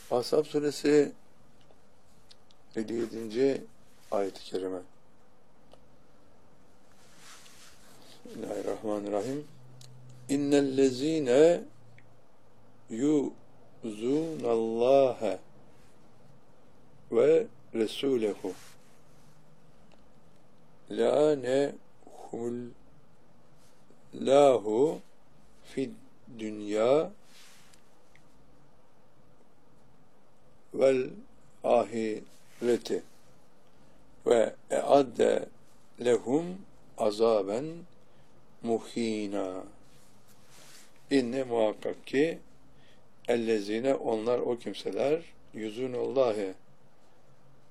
Ahzab suresi 57. ayet-i kerime. Bismillahirrahmanirrahim. İnnellezîne yuzûnallâhe ve resûlehu lânehullâhu fid dünya vel ahireti ve eadde lehum azaben muhînâ. İnne muhakkak ki ellezine onlar o kimseler yüzûnullâhe